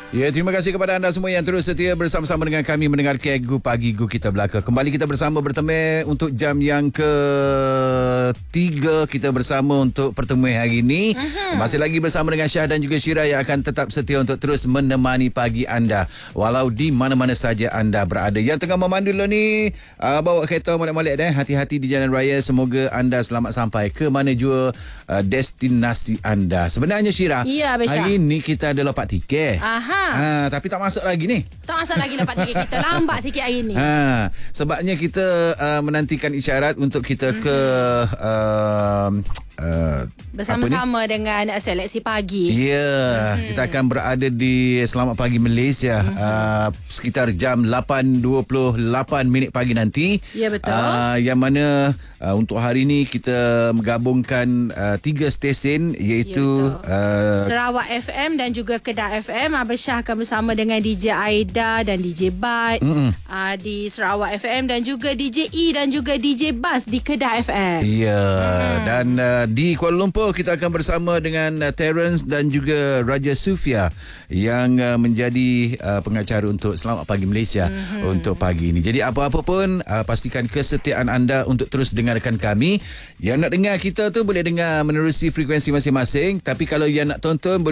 Ya, terima kasih kepada anda semua yang terus setia bersama-sama dengan kami mendengarkan Gu Pagi Gu Kita Belaka. Kembali kita bersama bertemu untuk jam yang ke-3 kita bersama untuk pertemuan hari ini. Masih lagi bersama dengan Syah dan juga Syirah yang akan tetap setia untuk terus menemani pagi anda walau di mana-mana saja anda berada. Yang tengah memandu ni bawa kereta molek-molek hati-hati di jalan raya. Semoga anda selamat sampai ke mana jua destinasi anda. Sebenarnya Syirah, ya, hari ini kita ada lopak tiket. Tapi tak masuk lagi ni. Tak masuk lagi dapat tiket kita. Lambat sikit hari ni. Sebabnya kita menantikan isyarat untuk kita ke bersama-sama dengan seleksi pagi. Ya, kita akan berada di Selamat Pagi Malaysia sekitar jam 8.28 pagi nanti. Ya, betul. Yang mana untuk hari ini kita menggabungkan 3 stesen iaitu Sarawak FM dan juga Kedah FM. Abang Syah akan bersama dengan DJ Aida dan DJ Bat di Sarawak FM dan juga DJ E dan juga DJ Bas di Kedah FM. Ya, dan di Kuala Lumpur kita akan bersama dengan Terence dan juga Raja Sufia yang menjadi pengacara untuk Selamat Pagi Malaysia untuk pagi ini. Jadi apa-apa pun pastikan kesetiaan anda untuk terus dengarkan kami. Yang nak dengar kita tu boleh dengar menerusi frekuensi masing-masing, tapi kalau yang nak tonton